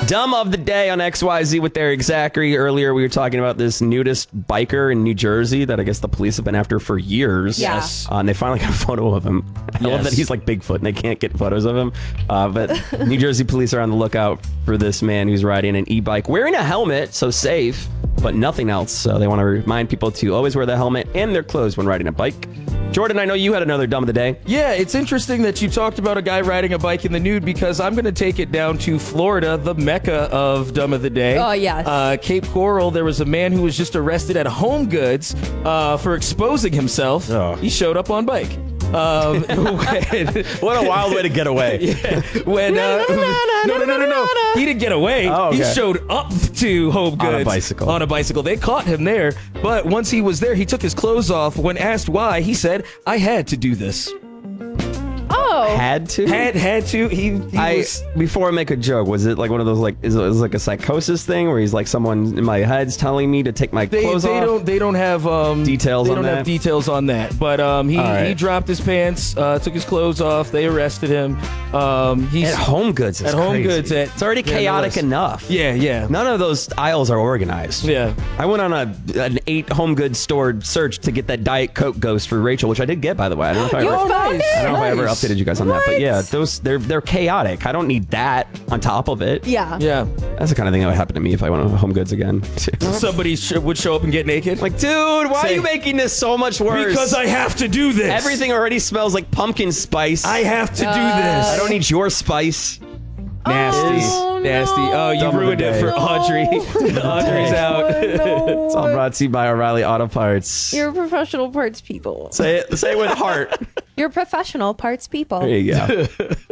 Dumb of the day on XYZ with Eric Zachary. Earlier, we were talking about this nudist biker in New Jersey that I guess the police have been after for years. Yes. And they finally got a photo of him. I love that he's like Bigfoot and they can't get photos of him. But New Jersey police are on the lookout for this man who's riding an e-bike wearing a helmet, so safe, but nothing else. So they want to remind people to always wear the helmet and their clothes when riding a bike. Jordan, I know you had another dumb of the day. Yeah, it's interesting that you talked about a guy riding a bike in the nude because I'm going to take it down to Florida, the mecca of dumb of the day. Oh, yes. Cape Coral, there was a man who was just arrested at Home Goods for exposing himself. Oh. He showed up on bike. What a wild way to get away. When no. He didn't get away. Oh, okay. He showed up to Home Goods On a bicycle. They caught him there, but once he was there, he took his clothes off. When asked why, he said, "I had to do this." Oh. Had to? Had to. He was. Before I make a joke, was it like one of those is it like a psychosis thing where he's like someone in my head's telling me to take my clothes off? They don't have Details They on don't that? have details on that. But he right. dropped his pants, took his clothes off. They arrested him. He's At Home Goods is At Home crazy. Goods at- It's already yeah, chaotic no, enough. yeah. None of those aisles are organized. Yeah. I went on an 8 Home Goods store search to get that Diet Coke Ghost for Rachel, which I did get, by the way. I don't know if I You ever, found it? I don't know if I ever Nice. updated you guys on that, but What? yeah, they're chaotic. I don't need that on top of it. Yeah. Yeah. That's the kind of thing that would happen to me if I went on Home Goods again. Somebody would show up and get naked. Like, dude, why Say- are you making this so much worse? Because I have to do this. Everything already smells like pumpkin spice. I have to do this. I don't need your spice. Nasty. Oh, Nasty. no. Oh, you Dumb of the ruined it day. for Audrey. Audrey's out. It's all brought to you by O'Reilly Auto Parts. You're professional parts people. Say it with heart. You're professional parts people. There you go.